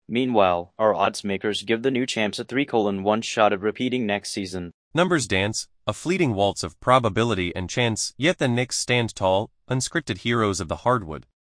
Meanwhile, our odds makers give the new champs a 3:1 shot at repeating next season. Numbers dance, a fleeting waltz of probability and chance, yet the Knicks stand tall, unscripted heroes of the hardwood.